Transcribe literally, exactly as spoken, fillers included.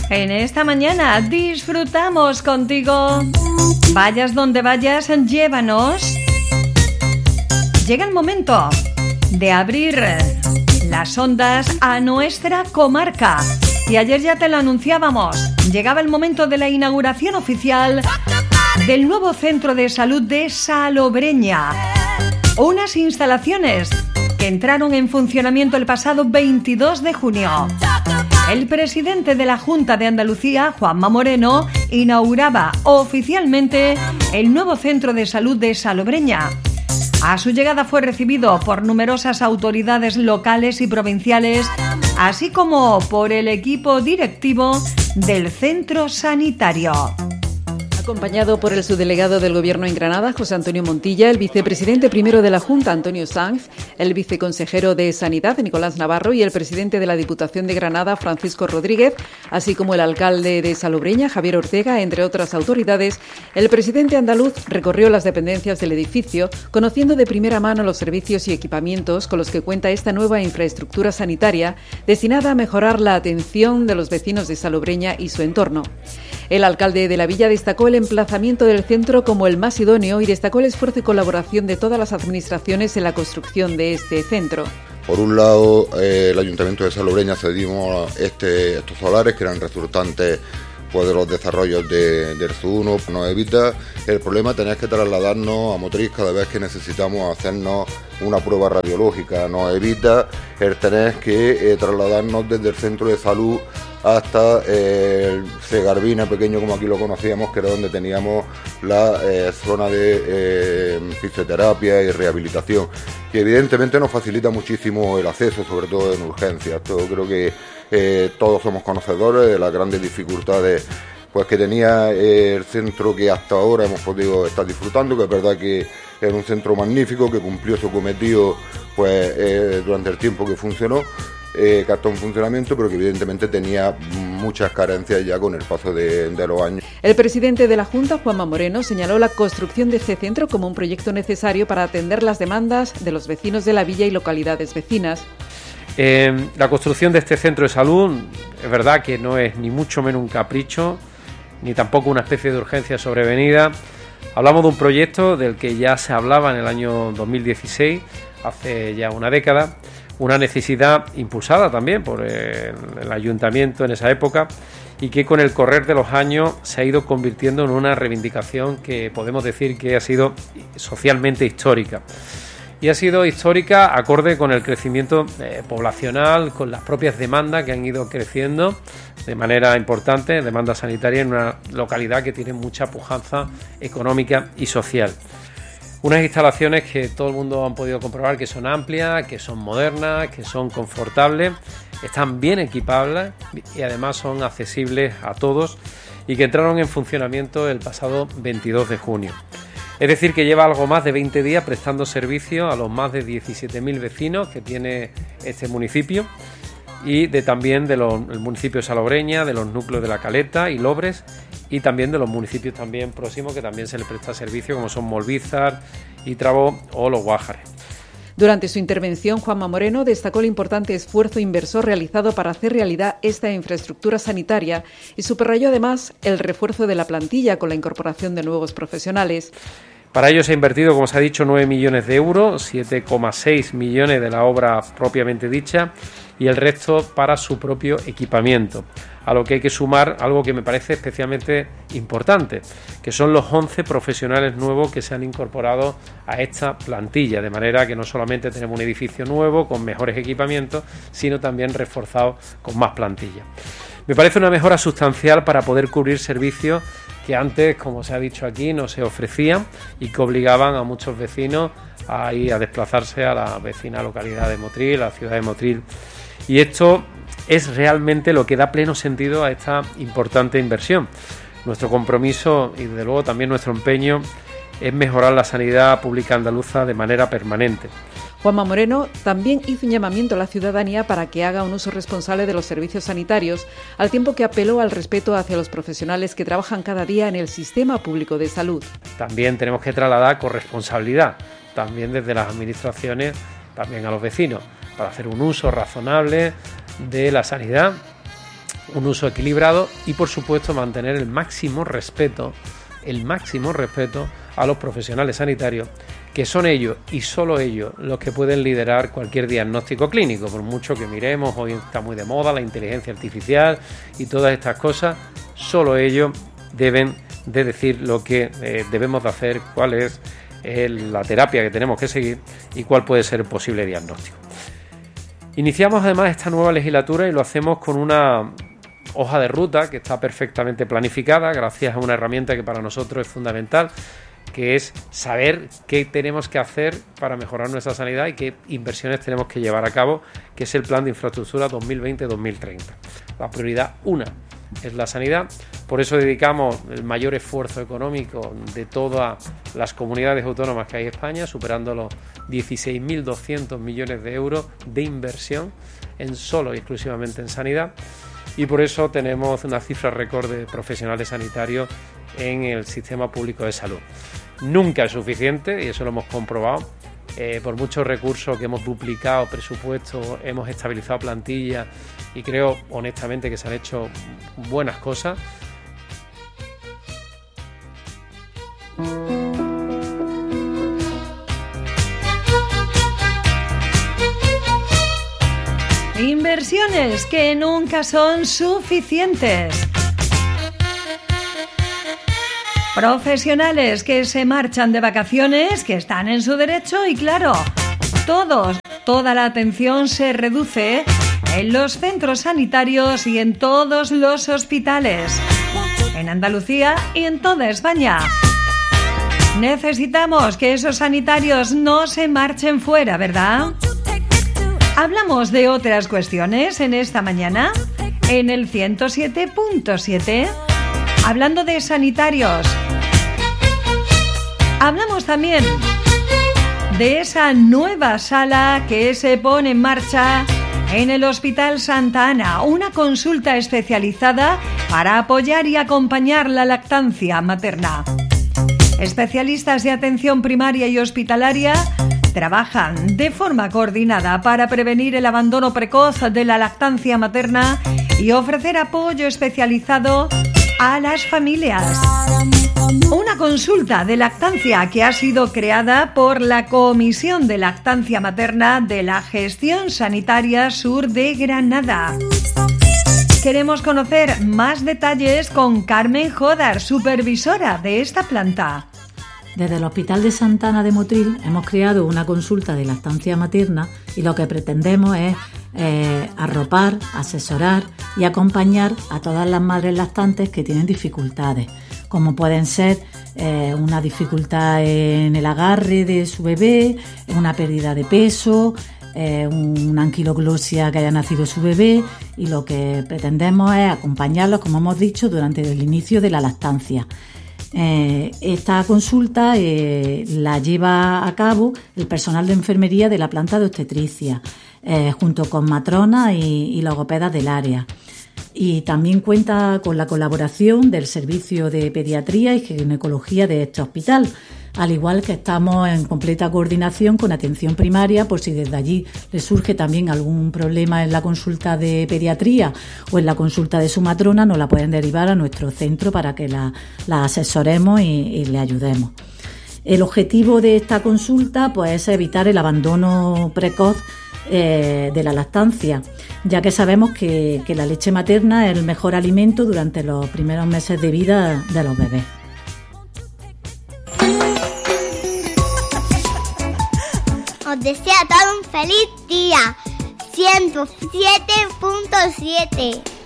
En esta mañana disfrutamos contigo. Vayas donde vayas, llévanos. Llega el momento de abrir las ondas a nuestra comarca. Y ayer ya te lo anunciábamos. Llegaba el momento de la inauguración oficial del nuevo centro de salud de Salobreña. Unas instalaciones que entraron en funcionamiento el pasado veintidós de junio. El presidente de la Junta de Andalucía, Juanma Moreno, inauguraba oficialmente el nuevo centro de salud de Salobreña. A su llegada fue recibido por numerosas autoridades locales y provinciales, así como por el equipo directivo del centro sanitario. Acompañado por el subdelegado del Gobierno en Granada, José Antonio Montilla, el vicepresidente primero de la Junta, Antonio Sanz, el viceconsejero de Sanidad, Nicolás Navarro, y el presidente de la Diputación de Granada, Francisco Rodríguez, así como el alcalde de Salobreña, Javier Ortega, entre otras autoridades, el presidente andaluz recorrió las dependencias del edificio, conociendo de primera mano los servicios y equipamientos con los que cuenta esta nueva infraestructura sanitaria destinada a mejorar la atención de los vecinos de Salobreña y su entorno. El alcalde de la villa destacó el emplazamiento del centro como el más idóneo y destacó el esfuerzo y colaboración de todas las administraciones en la construcción de este centro. Por un lado, eh, el Ayuntamiento de Salobreña cedimos este, estos solares que eran resultantes pues, de los desarrollos de, del Z uno. Nos evita el problema de tener que trasladarnos a Motriz cada vez que necesitamos hacernos una prueba radiológica. Nos evita el tener que eh, trasladarnos desde el centro de salud hasta eh, el Segarbina pequeño, como aquí lo conocíamos, que era donde teníamos la eh, zona de eh, fisioterapia y rehabilitación, que evidentemente nos facilita muchísimo el acceso, sobre todo en urgencias. Todo, creo que eh, todos somos conocedores de las grandes dificultades pues que tenía eh, el centro que hasta ahora hemos podido estar disfrutando, que es verdad que era un centro magnífico, que cumplió su cometido pues eh, durante el tiempo que funcionó, Eh, que está en funcionamiento, pero que evidentemente tenía muchas carencias ya con el paso de, de los años. El presidente de la Junta, Juanma Moreno, señaló la construcción de este centro como un proyecto necesario para atender las demandas de los vecinos de la villa y localidades vecinas. Eh, la construcción de este centro de salud es verdad que no es ni mucho menos un capricho, ni tampoco una especie de urgencia sobrevenida. Hablamos de un proyecto del que ya se hablaba en el año dos mil dieciséis, hace ya una década, una necesidad impulsada también por el, el ayuntamiento en esa época y que con el correr de los años se ha ido convirtiendo en una reivindicación que podemos decir que ha sido socialmente histórica. Y ha sido histórica acorde con el crecimiento eh, poblacional, con las propias demandas que han ido creciendo de manera importante, demanda sanitaria en una localidad que tiene mucha pujanza económica y social. Unas instalaciones que todo el mundo han podido comprobar que son amplias, que son modernas, que son confortables, están bien equipables y además son accesibles a todos y que entraron en funcionamiento el pasado veintidós de junio. Es decir, que lleva algo más de veinte días prestando servicio a los más de diecisiete mil vecinos que tiene este municipio y de también del municipio de Salobreña, de los núcleos de La Caleta y Lobres, y también de los municipios también próximos que también se les presta servicio, como son Molvízar, Ítrabo o Los Guájares. Durante su intervención, Juanma Moreno destacó el importante esfuerzo inversor realizado para hacer realidad esta infraestructura sanitaria y subrayó además el refuerzo de la plantilla con la incorporación de nuevos profesionales. Para ello se ha invertido, como se ha dicho, nueve millones de euros, siete coma seis millones de la obra propiamente dicha y el resto para su propio equipamiento. A lo que hay que sumar algo que me parece especialmente importante, que son los once profesionales nuevos que se han incorporado a esta plantilla, de manera que no solamente tenemos un edificio nuevo con mejores equipamientos, sino también reforzado con más plantilla. Me parece una mejora sustancial para poder cubrir servicios que antes, como se ha dicho aquí, no se ofrecían y que obligaban a muchos vecinos a ir a desplazarse a la vecina localidad de Motril, a la ciudad de Motril. Y esto es realmente lo que da pleno sentido a esta importante inversión. Nuestro compromiso y desde luego también nuestro empeño es mejorar la sanidad pública andaluza de manera permanente. Juanma Moreno también hizo un llamamiento a la ciudadanía para que haga un uso responsable de los servicios sanitarios, al tiempo que apeló al respeto hacia los profesionales que trabajan cada día en el sistema público de salud. También tenemos que trasladar corresponsabilidad, también desde las administraciones, también a los vecinos, para hacer un uso razonable de la sanidad, un uso equilibrado y, por supuesto, mantener el máximo respeto, el máximo respeto a los profesionales sanitarios, que son ellos y solo ellos los que pueden liderar cualquier diagnóstico clínico. Por mucho que miremos, hoy está muy de moda la inteligencia artificial y todas estas cosas, solo ellos deben de decir lo que eh, debemos de hacer, cuál es eh, la terapia que tenemos que seguir y cuál puede ser el posible diagnóstico. Iniciamos además esta nueva legislatura y lo hacemos con una hoja de ruta que está perfectamente planificada gracias a una herramienta que para nosotros es fundamental, que es saber qué tenemos que hacer para mejorar nuestra sanidad y qué inversiones tenemos que llevar a cabo, que es el Plan de Infraestructura dos mil veinte a dos mil treinta. La prioridad una es la sanidad, por eso dedicamos el mayor esfuerzo económico de todas las comunidades autónomas que hay en España, superando los dieciséis mil doscientos millones de euros de inversión en solo y exclusivamente en sanidad, y por eso tenemos una cifra récord de profesionales sanitarios en el sistema público de salud. Nunca es suficiente, y eso lo hemos comprobado. Eh, por muchos recursos que hemos duplicado presupuestos, hemos estabilizado plantillas y creo honestamente que se han hecho buenas cosas. Inversiones que nunca son suficientes. Profesionales que se marchan de vacaciones, que están en su derecho y claro, todos, toda la atención se reduce en los centros sanitarios y en todos los hospitales, en Andalucía y en toda España. Necesitamos que esos sanitarios no se marchen fuera, ¿verdad? Hablamos de otras cuestiones en esta mañana, en el ciento siete punto siete, hablando de sanitarios. Hablamos también de esa nueva sala que se pone en marcha en el Hospital Santa Ana, una consulta especializada para apoyar y acompañar la lactancia materna. Especialistas de atención primaria y hospitalaria trabajan de forma coordinada para prevenir el abandono precoz de la lactancia materna y ofrecer apoyo especializado a las familias. Una consulta de lactancia que ha sido creada por la Comisión de Lactancia Materna de la Gestión Sanitaria Sur de Granada. Queremos conocer más detalles con Carmen Jodar, supervisora de esta planta. Desde el Hospital de Santa Ana de Motril hemos creado una consulta de lactancia materna y lo que pretendemos es eh, arropar, asesorar y acompañar a todas las madres lactantes que tienen dificultades, como pueden ser eh, una dificultad en el agarre de su bebé, una pérdida de peso, eh, una anquiloglosia que haya nacido su bebé, y lo que pretendemos es acompañarlos, como hemos dicho, durante el inicio de la lactancia. Eh, esta consulta eh, la lleva a cabo el personal de enfermería de la planta de obstetricia, eh, junto con matronas y, y logopedas del área. Y también cuenta con la colaboración del Servicio de Pediatría y Ginecología de este hospital, al igual que estamos en completa coordinación con atención primaria por si desde allí le surge también algún problema en la consulta de pediatría o en la consulta de su matrona, nos la pueden derivar a nuestro centro para que la, la asesoremos y, y le ayudemos. El objetivo de esta consulta pues, es evitar el abandono precoz eh, de la lactancia, ya que sabemos que, que la leche materna es el mejor alimento durante los primeros meses de vida de los bebés. Os deseo a todos un feliz día. ciento siete punto siete